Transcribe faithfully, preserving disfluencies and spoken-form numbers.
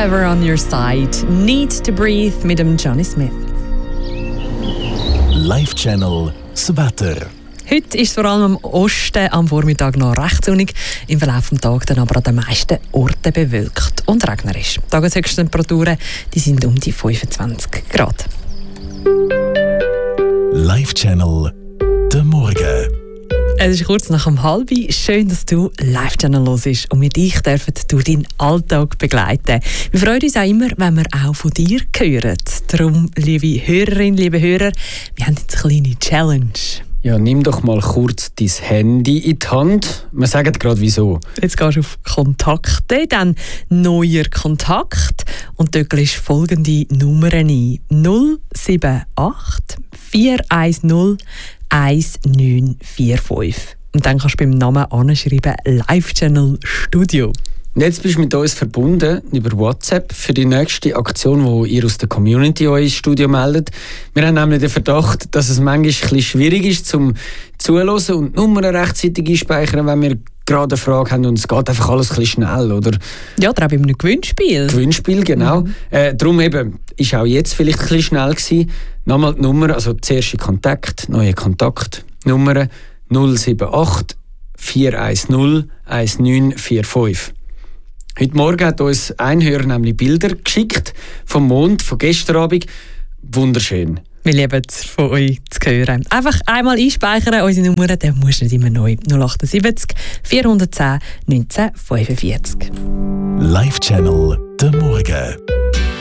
Forever on Your Side. Need to Breathe mit dem Johnny Smith. Live-Channel das Wetter. Heute ist es vor allem am Osten am Vormittag noch recht sonnig, im Verlauf des Tages dann aber an den meisten Orten bewölkt und regnerisch. Die Tageshöchsten Temperaturen die sind um die fünfundzwanzig Grad. Live-Channel der Morgen. Es ist kurz nach um halb. Schön, dass du Live-Channel hörst und wir dich dürfen durch deinen Alltag begleiten. Wir freuen uns auch immer, wenn wir auch von dir hören. Darum, liebe Hörerinnen, liebe Hörer, wir haben jetzt eine kleine Challenge. Ja, nimm doch mal kurz dein Handy in die Hand. Wir sagen gerade wieso. Jetzt gehst du auf Kontakte, dann neuer Kontakt und dort gehst du folgende Nummern ein. null sieben acht vier eins null eins neun vier fünf. Und dann kannst du beim Namen anschreiben Live-Channel Studio. Und jetzt bist du mit uns verbunden über WhatsApp für die nächste Aktion, wo ihr aus der Community euch ins Studio meldet. Wir haben nämlich den Verdacht, dass es manchmal ein bisschen schwierig ist, zum Zuhören und die Nummern rechtzeitig einspeichern, wenn wir gerade eine Frage haben und es geht einfach alles ein bisschen schnell, oder? Ja, oder auch bei einem Gewinnspiel. Gewinnspiel, genau. Mhm. Äh, darum eben, ist auch jetzt vielleicht ein bisschen schnell gewesen. Nochmal die Nummer, also zuerst Kontakt, neue Kontaktnummer null sieben acht vier eins null eins neun vier fünf. Heute Morgen hat uns ein Hörer nämlich Bilder geschickt vom Mond von gestern Abend. Wunderschön. Wir lieben es, von euch zu hören. Einfach einmal einspeichern, unsere Nummer, dann musst du nicht immer neu. null acht sieben vier eins null neunzehn fünfundvierzig. Live-Channel der Morgen.